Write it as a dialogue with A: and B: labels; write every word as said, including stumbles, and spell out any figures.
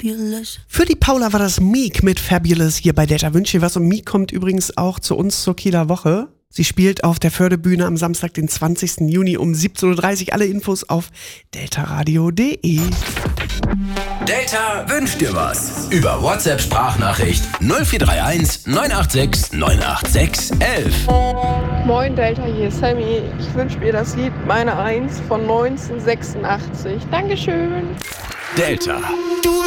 A: Fabulous.
B: Für die Paula war das Meek mit Fabulous hier bei Delta Wünsche was. Und Meek kommt übrigens auch zu uns zur Kieler Woche. Sie spielt auf der Fördebühne am Samstag, den zwanzigsten Juni um siebzehn Uhr dreißig. Alle Infos auf deltaradio punkt de.
C: Delta wünscht dir was. Über WhatsApp-Sprachnachricht null vier drei eins neun acht sechs neun acht sechs elf.
D: Moin Delta, hier ist Sammy. Ich wünsche mir das Lied Meine Eins von neunzehnhundertsechsundachtzig. Dankeschön.
C: Delta.